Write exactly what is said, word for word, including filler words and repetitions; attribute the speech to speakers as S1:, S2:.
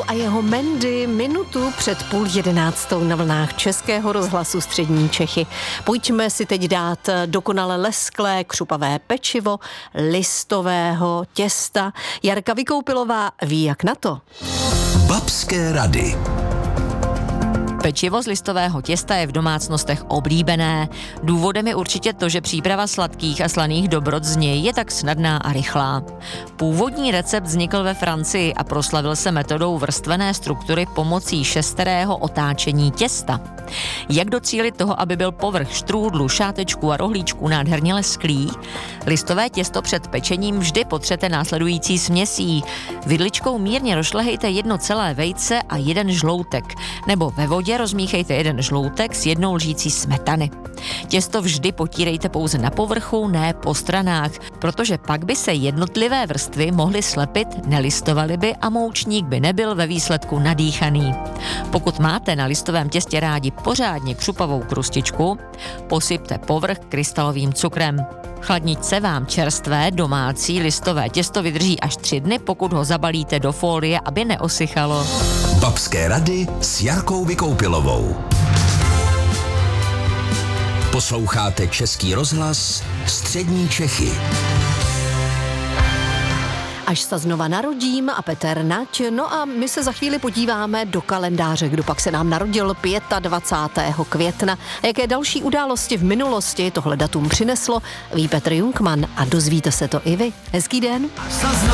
S1: a jeho Mandy minutu před půl jedenáctou na vlnách Českého rozhlasu Střední Čechy. Pojďme si teď dát dokonale lesklé křupavé pečivo listového těsta. Jarka Vykoupilová ví, jak na to.
S2: Babské rady.
S3: Pečivo z listového těsta je v domácnostech oblíbené. Důvodem je určitě to, že příprava sladkých a slaných dobrot z něj je tak snadná a rychlá. Původní recept vznikl ve Francii a proslavil se metodou vrstvené struktury pomocí šesterého otáčení těsta. Jak docílit toho, aby byl povrch štrůdlu, šátečků a rohlíčků nádherně lesklý? Listové těsto před pečením vždy potřete následující směsí. Vidličkou mírně rozšlehejte jedno celé vejce a jeden žloutek, nebo ve vodě rozmíchejte jeden žloutek s jednou lžící smetany. Těsto vždy potírejte pouze na povrchu, ne po stranách, protože pak by se jednotlivé vrstvy mohly slepit, nelistovaly by a moučník by nebyl ve výsledku nadýchaný. Pokud máte na listovém těstě rádi pořádně křupavou krustičku, posypte povrch krystalovým cukrem. V chladničce vám čerstvé domácí listové těsto vydrží až tři dny, pokud ho zabalíte do fólie, aby neosychalo.
S2: Babské rady s Jarkou Vykoupilovou. Posloucháte Český rozhlas Střední Čechy.
S1: Až se znova narodím a Petr Nať. No a my se za chvíli podíváme do kalendáře, kdo pak se nám narodil dvacátého pátého května. A jaké další události v minulosti tohle datum přineslo, ví Petr Junkman a dozvíte se to i vy. Hezký den.